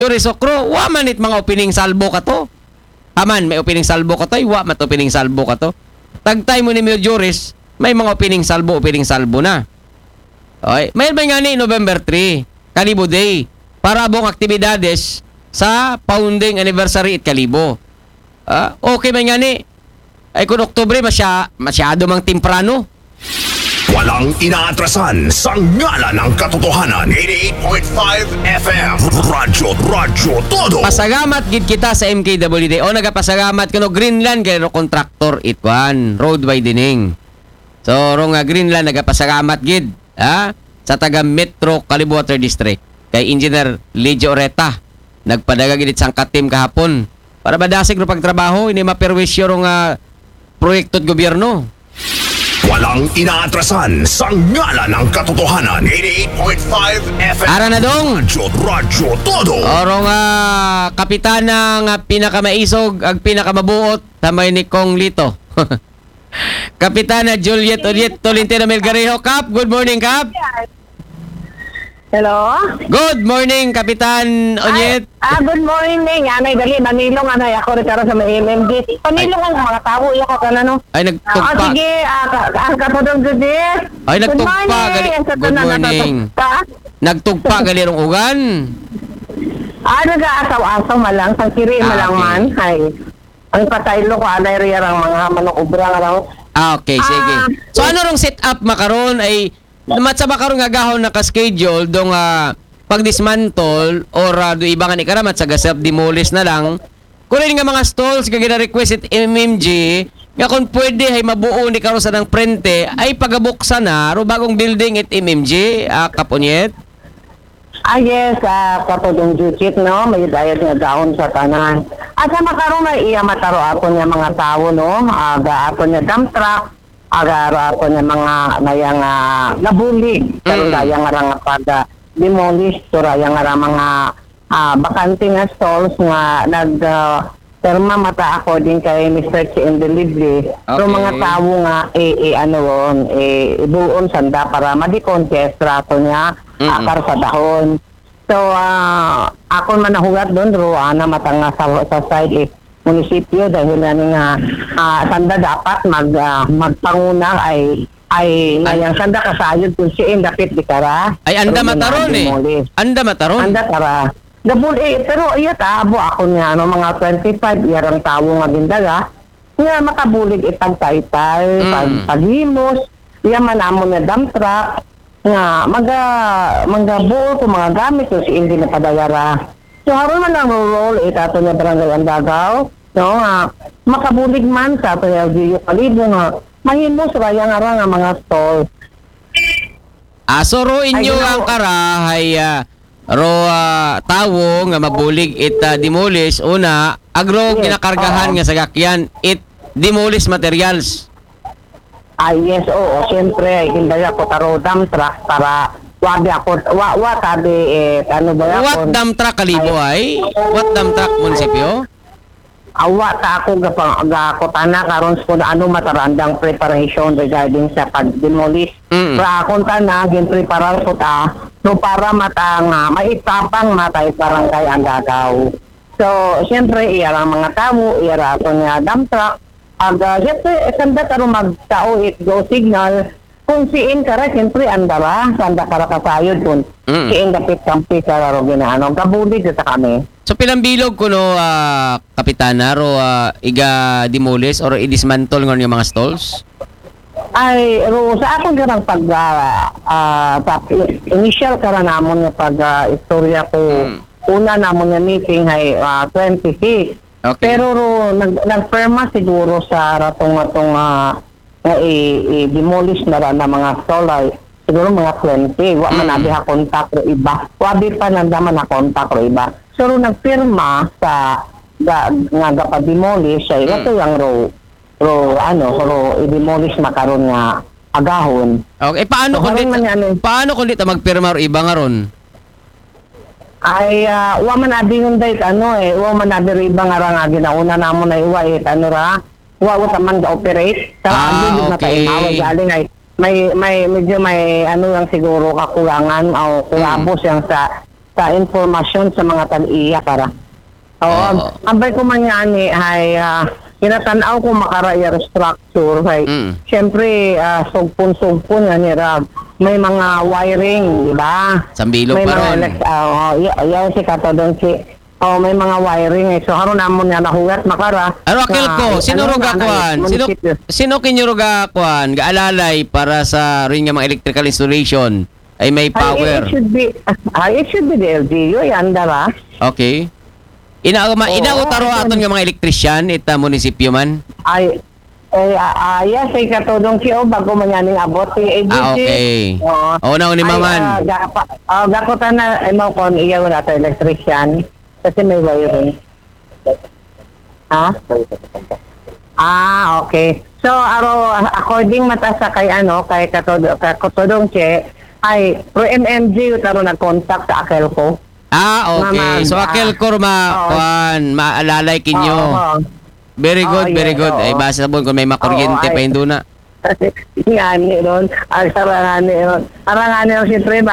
Sokro, wa manit mga opening salbo ka to. Aman, may opening salbo ka to, wa mat opening salbo ka to. Tagtay mo ni Mayor Joris, may mga opening salbo na. Okay, may nga ni November 3, Kalibo Day, para abong aktibidades sa founding anniversary at Kalibo. Okay may nga ni, ay kung Oktubre, masyado mang timprano. Walang inaatrasan sa ngala ng katotohanan. 88.5 FM Radyo Todo. Pasagamat gid kita sa MKWD o nagapasagamat kuno Greenland kay contractor itwan road widening. So ro nga Greenland nagapasagamat gid sa taga Metro Kalibo Water District kay Engineer Lidio Oreta nagpadaga gid sang katim kahapon para badasig ro pagtrabaho ini maperwisyo ro nga proyektod gobyerno. Walang inaatrasan sa ngala ng katotohanan. 88.5 FM Ara na dong. Radyo Todo. Oro nga kapitana nga pinakamaisog ag pinakamabuot tamay ni Kong Lito. Kapitana Juliet Tolentino Melgarejo. Kap, good morning, Kap. Hello? Good morning, Kapitan Onyet. Good morning. Anay, dali, manilong, anay, ako rin karoon sa may MMD. Panilong ang mga tao, iya ko ka na, no? Ay, nagtugpa. Sige, ang kapatong Judith. Ay, nagtugpa. Good morning. Nagtugpa, galirong ugan. Nag-aasaw-asaw malang, sang kiri malang man. Ay, ang pataylo ko, anay, riyarang mga manok-ubra nga lang. Okay, sige. So, ano rong set up makaron ay matsa makaron nga gahon naka-schedule dong pag-dismantle or do iba nga ni karamat sa self-demolish na lang. Kunin nga mga stalls nga gina-request it MMG nga kung pwede ay mabuo ni karon sa ng prente ay pagabuksan na ro bagong building it MMG Kaponyet. Yes, kapatong Judith, no? May dayad nga dahon sa tanan. Asa makaroon na iya mataro ako niya mga tao, no? Aga ako niya dump truck. Agara ko ng mga mayang nabulig pero daya nga nga pag demolish so raya nga mga bakante nga stalls nga terma mata ako din kay Mr. and Delivery so mga tao nga ibuon sanda para madi-contest rato niya akar sa dahon so ako man nahugat doon ro ana matanga sa side munisipyo dahil nga sanda dapat magpanguna ay ngayang sanda kasayod kung siya dapit di kara ay anda mataron anda kara gabul pero iya abo ako niya mga 25 yarang tawo nga gindaga nga makabulig itagtaytay paghimos iya man amon nga dump truck nga magabuo ko mga gamit ko si hindi na padagara. So, haron man ang role, ito niya barangay ang dagaw, no, makabulig man sa ito niya, Gio Kalibo nga, mahimos, raya nga mga stall. So, ro inyo ang karahay, tawo nga mabulig it demolish, una, agro ginakargahan nga sagakyan, it demolish materials. Yes, oo, siyempre, hindi ako taro dump truck para wabi ako, sabi, ano ba ako? What dump truck Kalibo ay? What dump truck munisipyo? Ako gakotana karon sa ano matarandang preparation regarding sa pag-demolish. Pero akong tana, gin-prepare ko so para maitapang matay barangay ang gagaw. So, siyempre, iyarang mga tao, iyara ako niya dump truck. Siyempre, sanda taro magtao go signal. Kung siin ka rin, siyempre, sanda ka kasayod kung siin dapit kampi ka rin ginaano. Kabulig sa kami. So, pilang bilog ko no, Kapitana, iga demolish or i-dismantle ng mga stalls? Ay, sa akin ka ng initial ka rin namon yung istorya ko, una namon yung meeting ay 26. Okay. Pero nagperma siguro sa ratong i-demolish na rin na mga solar, siguro mga 20. Wa man nabi ha kontak ro iba. Wabi pa nandaman na kontak ro iba. So, nagpirma sa nga gapa-demolish, ay ito yung i-demolish makaroon nga agahon. Okay, paano kung dito magpirma ro iba nga ron? Ay, wa man nabi yung date, wa man nabi ro iba nga nga ginauna namon na iwa, wa man ga-operate. Okay. Galing ay medyo may yung siguro kakulangan o kulabos yung sa sa informasyon sa mga tag-iya para. Oo. Ambay ko man yan ay kinatanaw ko makarayar structure ay syempre sugpon-sugpon nga ni Rab. May mga wiring, di ba? Sambilog May pa mga ron. yan si katodon si may mga wiring so haron namon nga nahugat makara. Ano akil ko, sino ruga kuan? Sino kinyo kuan? Gaalalay para sa ring nga mga electrical installation ay may power. It should be the LGU yan dara. Okay. Inautaro aton nga mga electrician ita munisipyo man. Yes, ay katulong siya bago man yaning abot si agency. Okay. Una ni maman. Gakutan na mo kon iya na ta electrician kasi may wiring. Okay. So according mata sa kay kay katulong siya ay pro MMG utaro na contact sa Akelco. Okay. So Akelco maalalay kinyo. Very good, very good. Ay basta sabon kung may makuryente pa yung duna. Ngani ron, arangani ron siyempre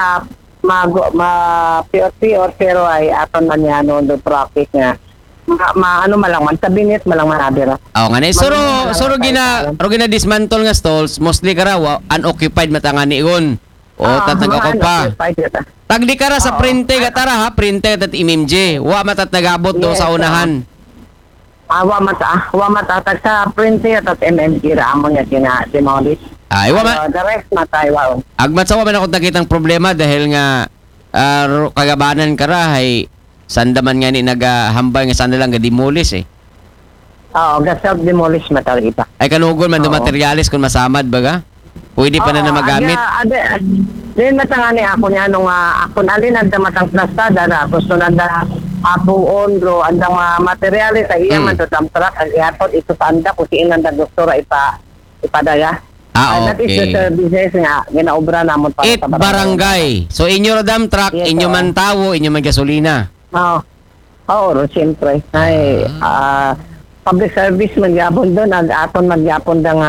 piot pero ay aton man yan do traffic nga. Ano malangman, sabinit malangman abira. Nga ni. Suro gina dismantle nga stalls, mostly kara unoccupied matangani igon. Tatnaga ko pa. Tagdi kara sa printe gatara ha, printe tat imimje. Wa matat nagabot do sa unahan. Wa mata tag sa printe at MMG ra amon nga demolish. The rest matay wa. Agmat sa wa man ako nakitang problema dahil nga kagabanan kara ay sandaman nga ni nagahambay nga sandalang ga demolish eh. Self demolish matal ita. Ay kanugol man do materialis kun masamad baga. Pwede pa na magamit. Din matangani ako niya nung ako nalin ang damatang plastada na gusto nanda apuon bro andang materialis ay iya man to truck ang airport ito sa anda kung siin nanda doktora ipadaya. That is the services nga ginaobra namon para sa barangay. So inyo radam truck, inyo man tawo, inyo man gasolina. Siyempre. Ay public service magyapon doon aton magyapon dang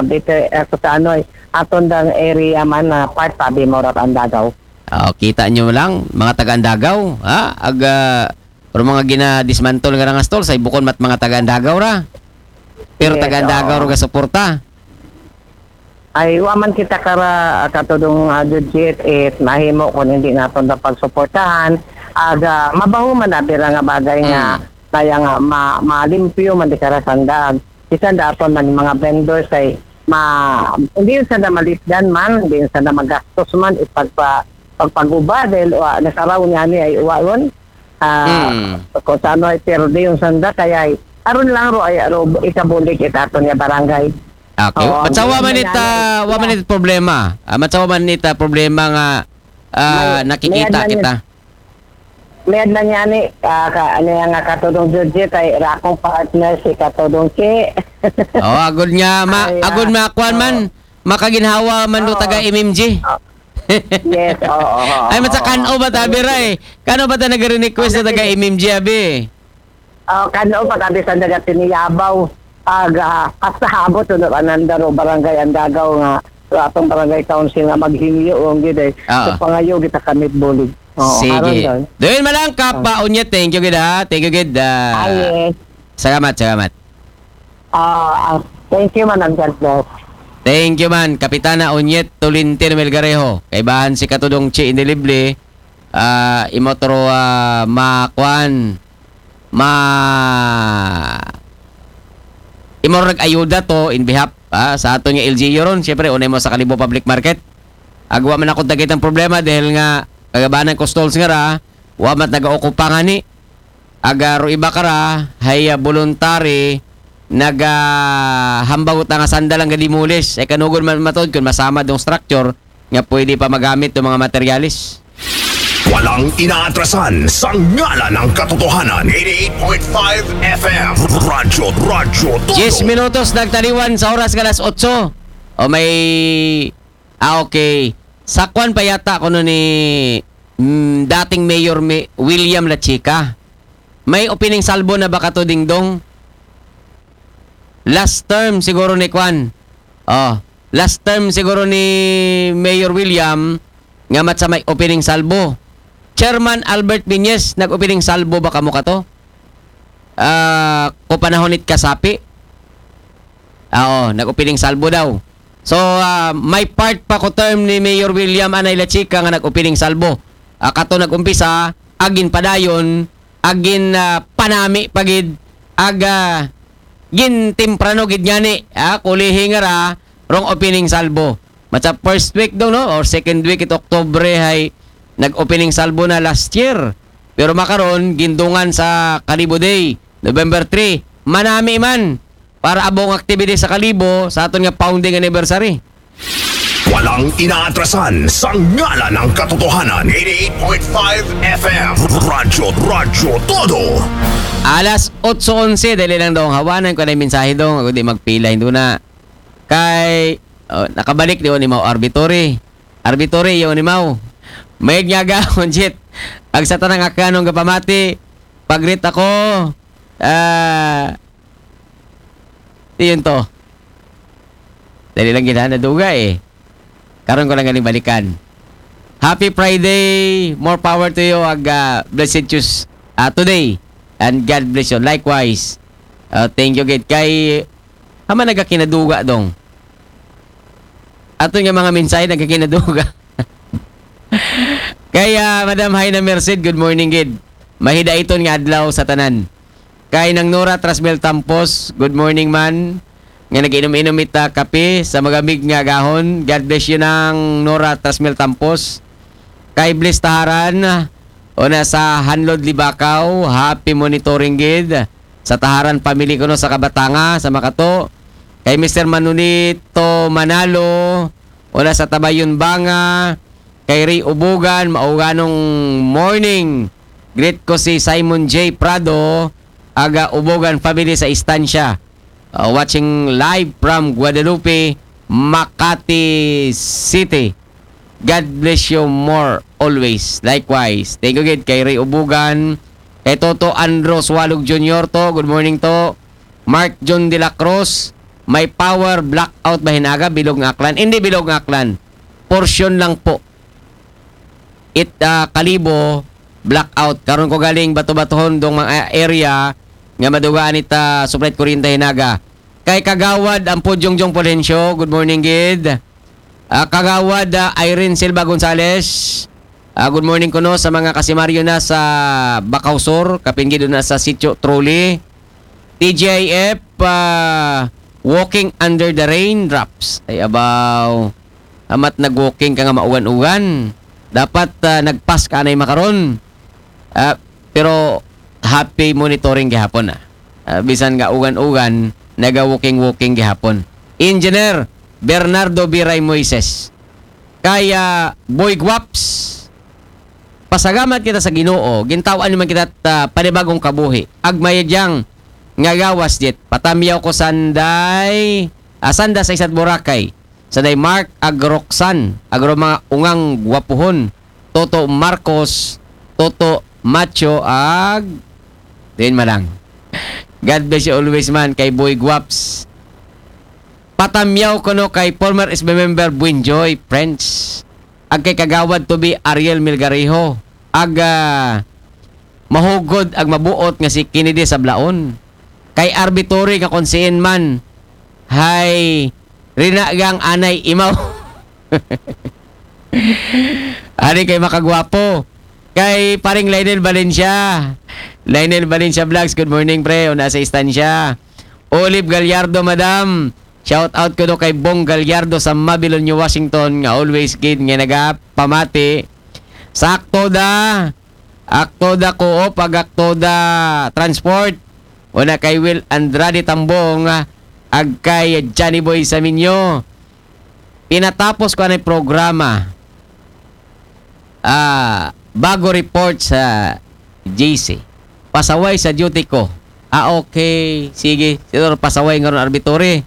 aton dang area man na part sabi mo rat Andagaw. Kita nyo lang mga taga Andagaw pero mga gina-dismantle nga nga stall say bukon mat mga taga Andagaw ra. Pero taga Andagaw ra suporta. Ay waman kita kara katudong budget mahimo kun hindi naton na pagsuportahan mabaho man abira nga bagay nga kaya nga malimpyo man di kara sandag. Isa daton man mga vendors ay hindi sa na malisdan man, hindi sa na magastos man pagpaguba dahil nasaraw niya ni ay uwaon kung saan ay perde yung sanda kaya ay aron lang ro ay ikabulik itaton niya barangay. Okay. Matsawa man ita problema. Matsawa man ita problema nga nakikita kita. Mayad na niya ni nga katulong Georgie kay rakong partner si katulong si. Agod nga agod makuan man makaginhawa man do taga MMG. Yes, Ay matsakan ba tabira eh. Kano ba ta nagre-request na taga MMG abi? Kano pa tabi sa dagat tiniyabaw kasahabot do Anandaro barangay Andagaw nga atong barangay council nga maghingyo gid ay so pangayo kita kamit bulig. Sige. Doon malang kapa unya thank you gid ha. Thank you gid. Salamat. Thank you man ang God. Thank you man Kapitana Unyet Tulintin Melgarejo. Kay bahan si katudong Chi Indelible imotro imorag ayuda to in behalf sa ato nga LGU ron. Siyempre unay mo sa Kalibo Public Market. Agwa man ako dagitang problema dahil nga kagabanan ko stalls nga ra wa mat nagaokupa nga ni agaro iba kara hay voluntary nagahambagot nga sandalang gadimulis ay kanugod man matod kun masama dong structure nga pwede pa magamit yung mga materialis. Walang inaatrasan sa ngala ng katotohanan. 88.5 FM Radyo Todo. 10 minutos nagtaliwan sa oras kalas 8 o may okay. Sakwan pa yata kuno ni dating Mayor William Lachica. May opening salbo na ba kato dingdong? Last term siguro ni Kwan. Last term siguro ni Mayor William nga mat sa may opening salbo. Chairman Albert Viñez, nag-opening salbo ba kamo ka to? Ko panahonit kasapi. Oo, nag-opening salbo daw. So, may part pa ko term ni Mayor William Anay La Chica nga nag-opening salbo. Kato nag-umpisa, agin padayon, agin panami pagid, aga gin temprano gid ngani, kulihi nga ra, rong opening salbo. Matsa first week daw, no? Or second week ito Oktubre hay nag-opening salbo na last year. Pero makaron gindungan sa Kalibo Day, November 3. Manami man para abong activity sa Kalibo sa aton nga founding anniversary. Walang inaatrasan sa ngala ng katotohanan. 88.5 FM. Radyo Todo. Alas 8:11, dali lang daw ang hawanan ko na yung mensahe daw. Ako di magpila, hindi na. Kay, nakabalik di ni Mau Arbitory. Arbitory, yun ni Mau. May gagawin, Jit. Ag sa tanang akanong kapamati, pagrit ako, yun to. Dali lang gina, naduga eh. Karon ko lang galing balikan. Happy Friday. More power to you. Blessed Tuesday today. And God bless you. Likewise. Thank you, Gate. Kay hama nagkakinaduga dong. Ato nga mga mensahe nagkakinaduga. Kaya, Madam Haina Merced, good morning, Gid. Mahida iton nga adlaw sa tanan. Kay nang Nora Trasmel Tampos, good morning man. Nga nag-inom-inom ita kape sa magamig nga gahon. God bless you ng Nora Trasmel Tampos. Kay Bliss Taharan, o na sa Hanlod Libakaw, happy monitoring, Gid. Sa Taharan family ko no sa Kabatanga, sa Makato. Kay Mr. Manunito Manalo, o na sa Tabayon Banga. Kay Ray Ubugan, mauganong morning. Greet ko si Simon J. Prado, aga Ubugan family sa Estancia. Watching live from Guadalupe, Makati City. God bless you more always. Likewise. Thank you, Gid. Kay Ray Ubugan. Kay Toto Andros Walog Jr. to. Good morning to. Mark John de la Cruz. May power blackout ba hinaga? Bilog ng Aklan? Hindi bilog ng Aklan. Portion lang po. Kalibo, blackout. Karon ko galing bato-batohon dong mga area nga madugaan ita supply kuryente hinaga. Kay Kagawad ang Pudyongjong Polencio. Good morning, Gid. Kagawad Irene Silva Gonzales. Good morning ko no sa mga kasimaryo na sa Bacausor, kapingi doon na sa Sitio Trulli. TJF walking under the raindrops. Ay abaw. Amat nag-walking ka nga maugan-ugan. Dapat nagpas ka na makaron. Pero happy monitoring gihapon bisan nga ugan-ugan naga-walking gihapon. Engineer Bernardo Biray Moises. Kaya Boy Guaps, pasagamat kita sa Ginoo, gintawan naman kita panibagong kabuhi. Agmayadyang nga gawas dit, patamyaw ko sanday, sanda sa isat Boracay. Sanday Mark Agroxan, agro mga ungang gwapuhon. Toto Marcos, Toto Macho din malang. God bless you always man kay Boy Guaps. Patamyaw ko no kay former SB member Buenjoy Friends. Ag kay Kagawad to be Ariel Milgarejo. Mahugod ag mabuot nga si Kennedy sa Blaon. Kay Arbitory nga konsiin man. Hay rinagang anay imaw. Ari kay makagwapo. Kay paring Lionel Valencia. Lionel Valencia Vlogs, good morning pre. O nasa istansya. Olive Gallardo, madam. Shout out ko do kay Bong Gallardo sa Mabilon, New Washington. Nga always kid nga nagapamati. Sakto da. Aktoda ko o pag Aktoda Transport. O na kay Will Andrade Tambong. Ag kay Johnny Boy Saminyo. Pinatapos ko na yung programa. Bago report sa JC. Pasaway sa duty ko. Okay. Sige. Siguro pasaway nga ron Arbitory.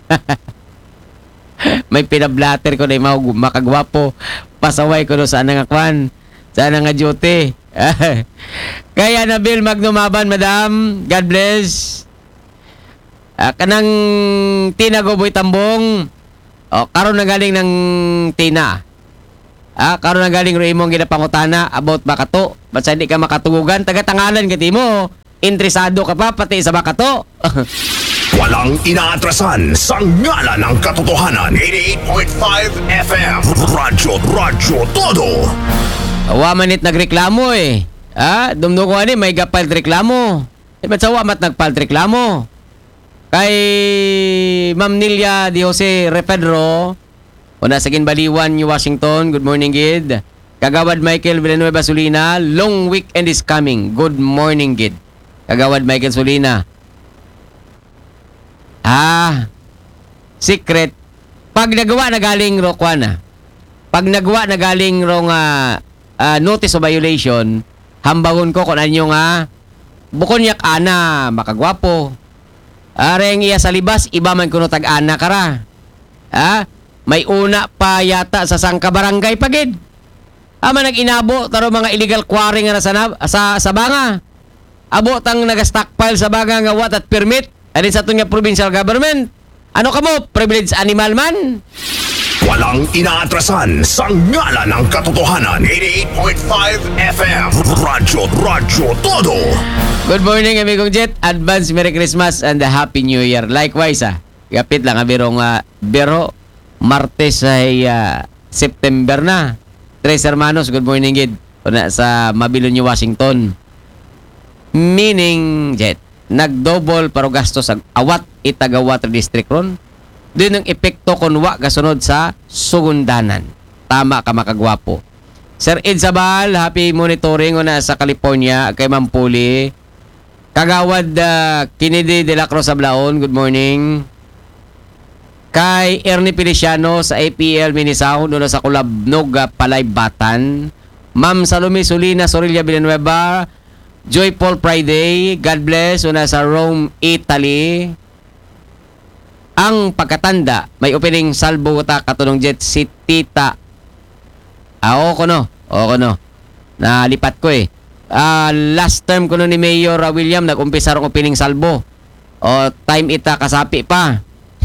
May pinablatter ko na yung makagwapo. Pasaway ko no saan nga kwan. Saan nga duty. Kaya Nabil Magnumaban, madam. God bless. Kanang Tina Goboy Tambong. Karon na galing ng Tina. Karon na galing ro imong ginapangutana about bakato. Basta hindi ka makatugugan, taga-tangalan kiti mo. Interesado ka pa pati sa bakato. Walang inaatrasan sa ngala ng katotohanan. 88.5 FM. Radyo Todo. Wa manit nagreklamo eh. Dumdo ko ani may gapal reklamo. Ba't sa wa mat nagpal reklamo? Kay Ma'am Nilia Di Jose Repedro, una sa Ginbaliwan, New Washington. Good morning, Gid. Kagawad Michael Villanueva Solina, long weekend is coming. Good morning, Gid. Kagawad Michael Solina. Secret. Pag nagawa na galing ro kwana. Pag nagawa na galing ro notice of violation, hambagon ko kung anyo nga bukon yak ana makagwapo. Areng iya sa libas, iba man kuno tag-ana kara. May una pa yata sa sangka barangay pagid. Ama nag-inabo taro mga illegal quarry nga sa banga. Abo tang naga-stockpile sa banga nga wat at permit. Alin sa itong provincial government. Ano ka mo? Privileged animal man? Walang inaatrasan sa ngala ng katotohanan. 88.5 FM. Radyo Todo. Good morning, amigong Jet. Advance Merry Christmas and a Happy New Year. Likewise, Gapit lang, Biro, Martes ay September na. Tres hermanos, good morning, Gid. Una sa Mabilon, New Washington. Meaning, Jet, nagdouble pero gasto sa awat itaga water district ron. Doon ang epekto kunwa kasunod sa sugundanan. Tama ka makagwapo. Sir Ed Sabal, happy monitoring una sa California kay Mampuli. Kagawad Kennedy de la Cruz Ablaon, good morning. Kay Ernie Feliciano sa APL Minisaw, doon sa Kulabnog, Palaybatan. Ma'am Salome Solina, Sorilla Villanueva, Joyful Friday, God bless, una sa Rome, Italy. Ang pagkatanda, may opening salvo ta katunong Jet si Tita. Oo ko no. Nalipat ko eh. Last term ko no ni Mayor William, nag-umpisa rong opening salvo. Time ita kasapi pa.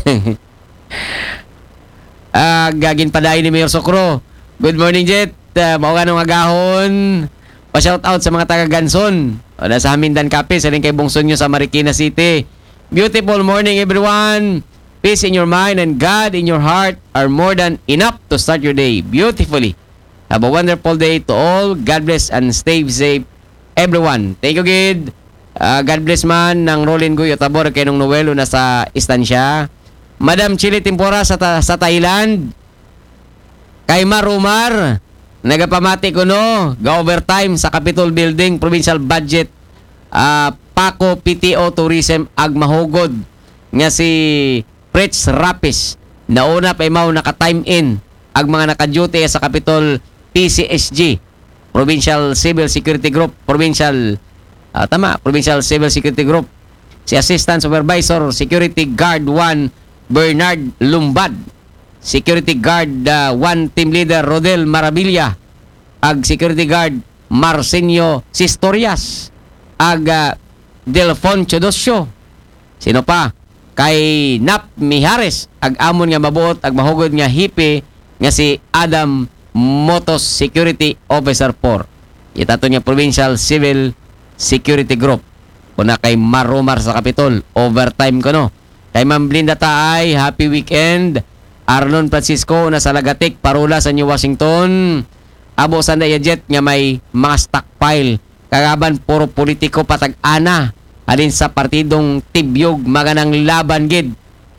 Gagin pa dahil ni Mayor Sokro. Good morning, Jet. Mao nga nung agahon. Pa-shout out sa mga taga Ganson. Nasa Hamindan Cape, sa rin kay Bungsonyo sa Marikina City. Beautiful morning, everyone. Peace in your mind and God in your heart are more than enough to start your day beautifully. Have a wonderful day to all. God bless and stay safe, everyone. Thank you, Gid. God bless man ng Rolin Guy Otabor kay nung Noel na sa istansya. Madam Chili Tempora sa Thailand. Kay Marumar, nagapamati ko no, ga-overtime sa Capitol Building, Provincial Budget. Paco PTO Tourism Agmahugod. Nga si Fritz Rapis. Nauna pa imaw naka-time in ang mga naka-duty sa Capitol PCSG, Provincial Civil Security Group, Provincial Civil Security Group. Si Assistant Supervisor Security Guard 1 Bernard Lumbad, Security Guard 1 Team Leader Rodel Maravilla, ag Security Guard Marcenio Sistorias, ag Delfon Chodosio. Sino pa? Kay Nap Mihares, ag amon nga mabuot ag mahugod nga hipi nga si Adam Motos Security Officer 4. Itato niya Provincial Civil Security Group. Una kay Marumar sa Capitol, overtime ko no. Kay Ma'am Blinda Taay, happy weekend. Arlon Francisco na sa Lagatik, Parula sa New Washington. Abo sa Jet nga may mga stockpile. Kagaban puro politiko patag-ana. Alin sa partidong Tibyog, maganang laban, Gid.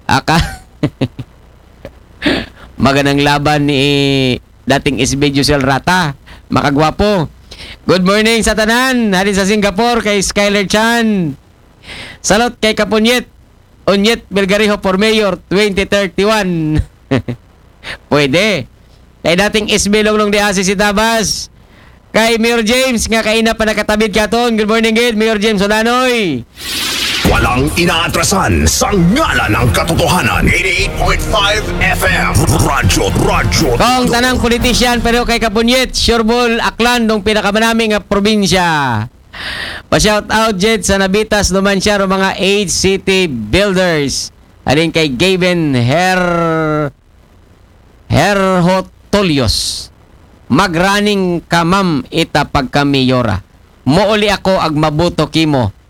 Maganang laban ni dating SB Jusel Rata. Makagwapo. Good morning sa tanan. Halin sa Singapore kay Skyler Chan. Salot kay Kapunyet. Unyet Belgarijo for Mayor 2031. Pwede. Kay dating SB Longlong de Asis si Tabas. Kay Mayor James nga kaina pa nakatabid katon. Good morning, Gid. Mayor James Solanoy. Walang inaatrasan sa ngala ng katotohanan. 88.5 FM. Radyo Kung tanang politisyan pero kay Kapunyet, Sureball, Aklan dong pinakamanaming nga probinsya. Pa-shout out Jet sa Nabitas, Numancia ro mga Age City Builders. Alin kay Gaben Herhotolios. Magrunning ka ma'am ita pagka mayora. Mouli ako ag mabuto kimo